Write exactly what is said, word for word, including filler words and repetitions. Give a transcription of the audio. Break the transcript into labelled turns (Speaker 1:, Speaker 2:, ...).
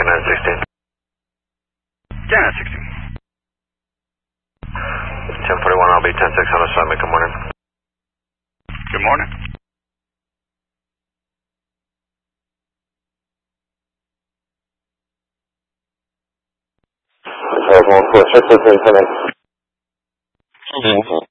Speaker 1: nine sixteen.
Speaker 2: Yeah, nine sixteen.
Speaker 1: ten forty-one, I'll be ten six on assignment. Good morning.
Speaker 2: Good morning.
Speaker 1: one four six,